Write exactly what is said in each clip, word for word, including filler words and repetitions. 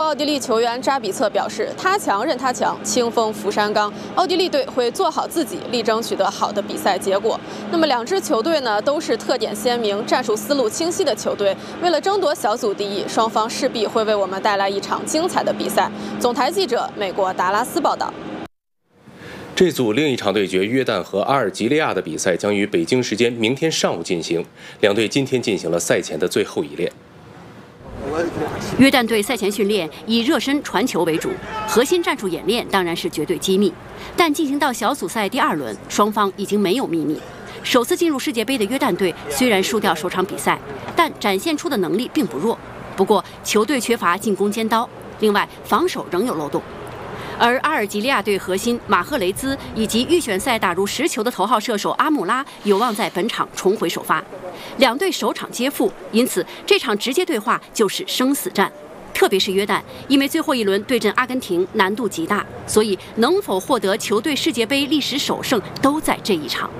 奥地利球员扎比策表示，他强任他强，清风拂山岗。奥地利队会做好自己，力争取得好的比赛结果。那么两支球队呢，都是特点鲜明、战术思路清晰的球队。为了争夺小组第一，双方势必会为我们带来一场精彩的比赛。总台记者美国达拉斯报道。 这组另一场对决约旦和阿尔及利亚的比赛将于北京时间明天上午进行，两队今天进行了赛前的最后一练。 约旦队赛前训练以热身传球为主，核心战术演练当然是绝对机密。但进行到小组赛第二轮，双方已经没有秘密。首次进入世界杯的约旦队虽然输掉首场比赛，但展现出的能力并不弱。不过球队缺乏进攻尖刀，另外防守仍有漏洞。而阿尔及利亚队核心马赫雷兹以及预选赛打入十球的头号射手阿穆拉有望在本场重回首发，两队首场皆负，因此这场直接对话就是生死战。特别是约旦，因为最后一轮对阵阿根廷难度极大，所以能否获得球队世界杯历史首胜都在这一场。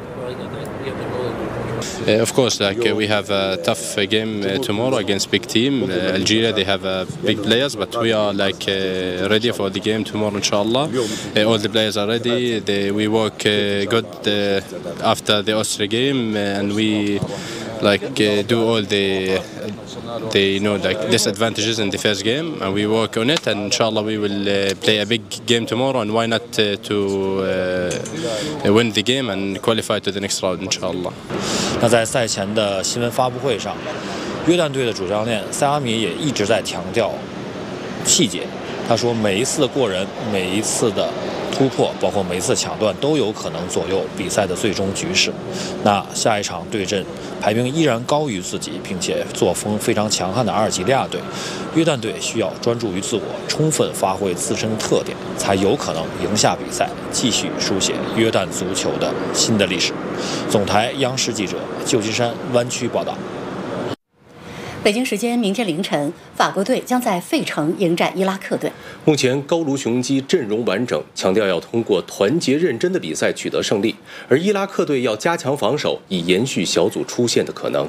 Uh, of course, like uh, we have a tough uh, game uh, tomorrow against big team. Uh, Algeria, they have uh, big players, but we are like uh, ready for the game tomorrow, inshallah. Uh, all the players are ready. They, we work uh, good uh, after the Austria game, and we like uh, do all the the you know like disadvantages in the first game, and we work on it. And inshallah, we will uh, play a big game tomorrow. And why not uh, to uh, win the game and qualify to the next round, inshallah. 那在赛前的新闻发布会上，约旦队的主教练塞阿米也一直在强调细节。他说，每一次的过人，每一次的突破，包括每一次抢断，都有可能左右比赛的最终局势。那下一场对阵排名依然高于自己，并且作风非常强悍的阿尔及利亚队，约旦队需要专注于自我，充分发挥自身的特点，才有可能赢下比赛，继续书写约旦足球的新的历史。总台央视记者旧金山湾区报道。 北京时间明天凌晨，法国队将在费城迎战伊拉克队。 目前高卢雄鸡阵容完整，强调要通过团结认真的比赛取得胜利，而伊拉克队要加强防守，以延续小组出线的可能。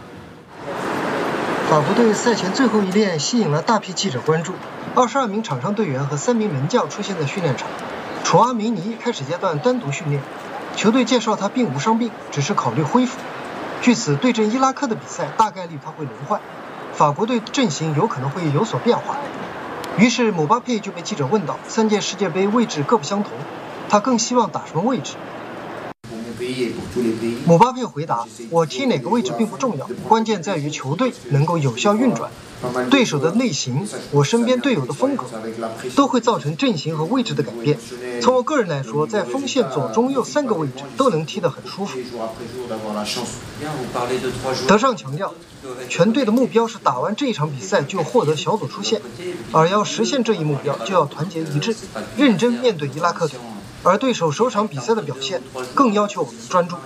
法国队赛前最后一练吸引了大批记者关注，二十二名场上队员和三名门将出现在训练场。楚阿梅尼开始阶段单独训练，球队介绍他并无伤病，只是考虑恢复。据此，对阵伊拉克的比赛大概率他会轮换，法国队阵型有可能会有所变化。于是姆巴佩就被记者问到，三届世界杯位置各不相同，他更希望打什么位置？姆巴佩回答：“我踢哪个位置并不重要，关键在于球队能够有效运转。对手的类型，我身边队友的风格，都会造成阵型和位置的改变。从我个人来说，在锋线左、中、右三个位置都能踢得很舒服。”德尚强调，全队的目标是打完这一场比赛就获得小组出线，而要实现这一目标，就要团结一致，认真面对伊拉克队。而对手首场比赛的表现更要求我们专注。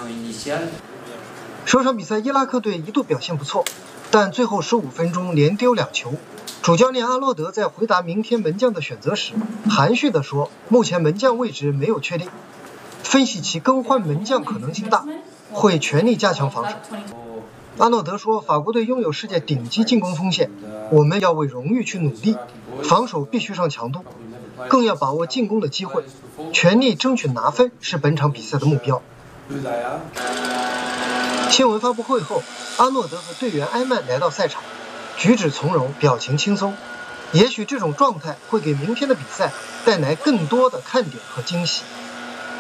首场比赛伊拉克队一度表现不错，但最后十五分钟连丢两球。主教练阿洛德在回答明天门将的选择时，含蓄地说，目前门将位置没有确定，分析其更换门将可能性大，会全力加强防守。阿诺德说，法国队拥有世界顶级进攻锋线，我们要为荣誉去努力，防守必须上强度，更要把握进攻的机会，全力争取拿分是本场比赛的目标。新闻发布会后，阿诺德和队员埃曼来到赛场，举止从容，表情轻松。也许这种状态会给明天的比赛带来更多的看点和惊喜。